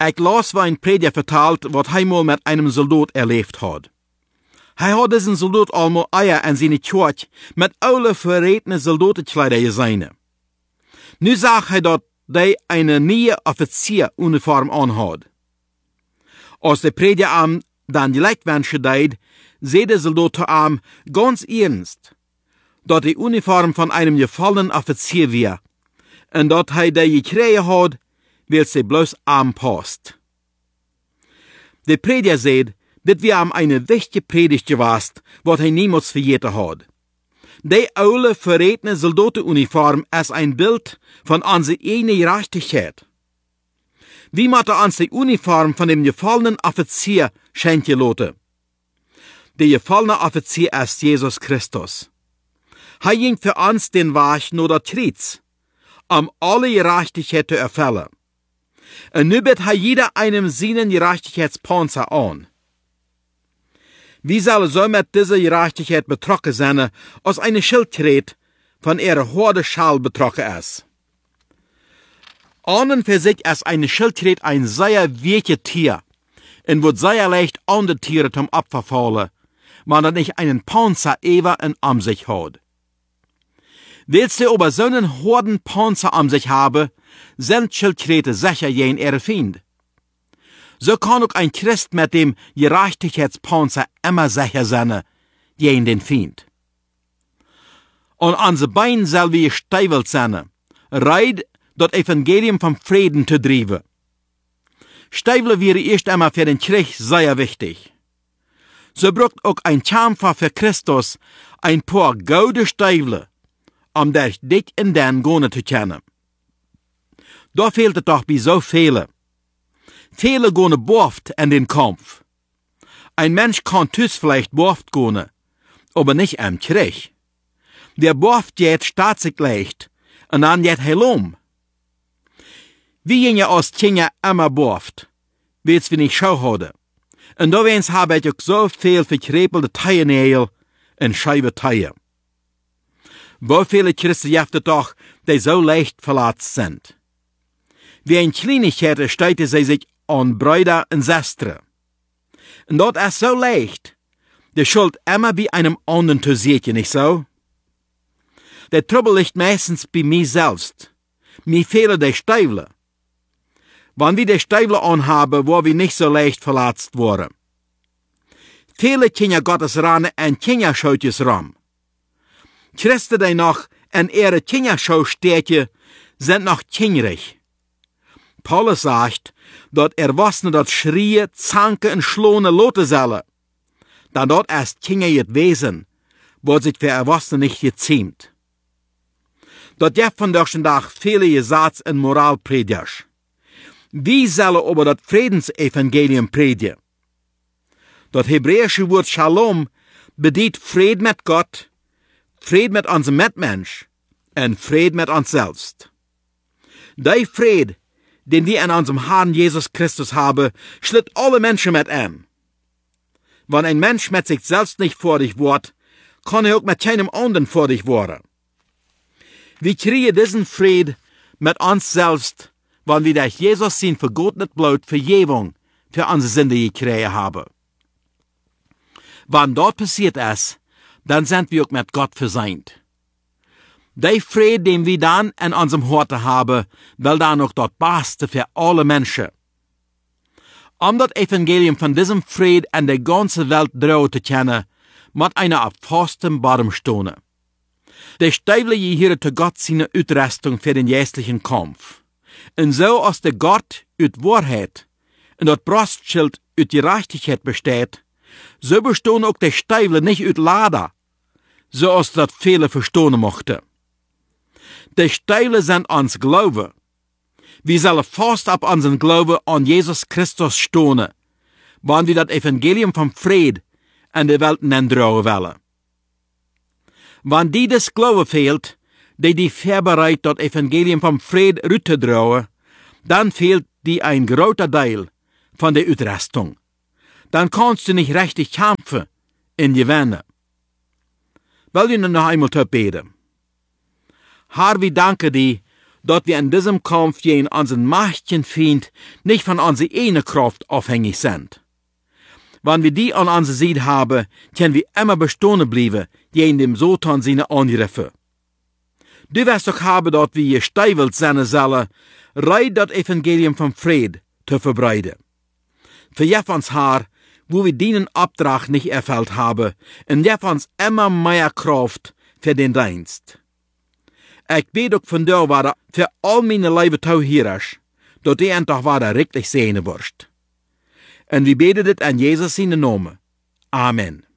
Ik las waar een prediger vertelt wat hij mal met einem Soldat erlebt had. Hij had diesen Soldat allemaal Eier en zijn tjoort met oude verretene soldatenkleider gezien. Nu zag hij dat hij een nieuwe Offizieruniform aanhad. Als de prediger hem dan gelijkwensje deed, zei de Soldat zu hem ganz ernst, dat die Uniform van einem gefallenen Offizier war en dat hij die gekregen had, weil sie bloß aanpast. De prediger zei, dit war hem eine wichtige predigt gewast, wat hij niemals vergeten had. Die oude verretene Soldatenuniform is een beeld van onze ene gerechtigheid. Wie moeten ons die Uniform van dem gefallenen Offizier schenken laten? Der gefallene Offizier ist Jesus Christus. Hij ging für uns den Weg naar dat Kreuz, alle Gerechtigkeit zu erfüllen. Und nu bietet hij jeder einem seinen Gerechtigkeitspanzer an. Wie soll so mit dieser Gerechtigkeit betroffen sein, als eine Schildkröte von ihrer harte Schal betroffen ist? An und für sich ist eine Schildkröte ein sehr weiches Tier und wird sehr leicht andere Tiere zum Opfer fallen, wenn er nicht einen Panzer über und sich hat. Willst du aber so einen harten Panzer sich haben, sind Schildkröte sicher jen ihre Feind. So kann auch ein Christ mit dem Gerechtigkeitspanzer immer sicher sein, jen den Feind. Und an se Beinen soll wir gesteivelt sein, reid das Evangelium vom Frieden zu driven. Steivle wäre erst einmal für den Krieg sehr wichtig. So braucht auch ein Kämpfer für Christus ein paar gouden Steivle, das dich in den gehen zu kennen. Da fehlt es doch bei so vielen. Viele gehen boft in den Kampf. Ein Mensch kann tüs vielleicht boft gehen, aber nicht im Krieg. Der boft geht statt sich leicht, und dann geht herum. Wie gingen als Kinder immer boft, weil's wir nicht schau hadden. Und da wens habe ich auch so viel verkrepelte Teiernägel und scheibe Teier. Wo viele Christen jeften doch, die so leicht verletzt sind. Wie ein Kleinigkeit steiten sie sich an Brüder und Schwestern. Und dort ist so leicht, die Schuld immer bei einem anderen zu sehen, nicht so? Der Trouble liegt meistens bei mir selbst. Mir fehlen die Stiefel. Wenn wir die Stiefel anhaben, wo wir nicht so leicht verletzt wurden. Viele Kinder Gottes rennen in Kinderschautjes rum. Christen, die noch in ihre Kinderschaustädte sind noch kinderig. Paulus sagt, dass Erwachsene dort schreien, zanken und schlonen loten sollen. Dann dort ist Kinder jetzt Wesen, wo sich für Erwachsene nicht geziemt. Dort gibt von durch den Tag viele Gesetz- und Moralpredigers. Wie sollen aber das Friedensevangelium predigen? Das hebräische Wort Shalom bedeutet Frieden mit Gott, Frieden mit unserem Mitmensch und Frieden mit uns selbst. Der Frieden, den wir in unserem Herrn Jesus Christus haben, schlitt alle Menschen mit ein. Wenn ein Mensch mit sich selbst nicht fertig wird, kann er auch mit keinem anderen fertig werden. Wir kriegen diesen Frieden mit uns selbst, wenn wir durch Jesus sein vergotenes Blut Vergebung für unsere Sünde gekriegt haben. Wenn dort passiert ist, dann sind wir auch mit Gott versöhnt. Der Frieden, den wir dann in unserem Herzen haben, will dann auch das Beste für alle Menschen. Das Evangelium von diesem Frieden in der ganzen Welt drohen zu kennen, muss einer auf festem Boden stehen. Der Stiefel hier zu Gott seine Utrüstung für den geistlichen Kampf. Und so als der Gott uit Wahrheit und das Brustschild uit Gerechtigkeit besteht, so bestehen auch die Stiefel nicht uit Leder, so als das viele verstehen mochten. Die Stiefel sind ans Glauben. Wir sollen fast ab unseren Glauben an Jesus Christus stehen, wenn wir das Evangelium vom Frieden in der Welt drauen wollen. Wenn die das Glauben fehlt, die vorbereit das Evangelium vom Frieden rüttedrauen, dann fehlt die ein großer Teil von der Utrüstung. Dann kannst du nicht richtig kämpfen in gewinnen. Will ich noch einmal beten? Herr, wir danken dir, dass wir in diesem Kampf gegen unseren mächtigen Feind nicht von unserer eigenen Kraft abhängig sind. Wenn wir die an unserer Seite haben, können wir immer bestehen bleiben gegen dem Satan seine Angriffe. Du wirst doch haben, dass wir gesteivelt sein sollen, reid das Evangelium von Fried zu verbreiten. Für uns Haar, wo wir diesen Auftrag nicht erfüllt haben, und uns immer mehr Kraft für den Dienst. Ich bete auch von dir weiter für all meine Leute Tauhierers, dass die einfach weiter richtig sehen wirst. Und wir beten das an Jesus in den Namen. Amen.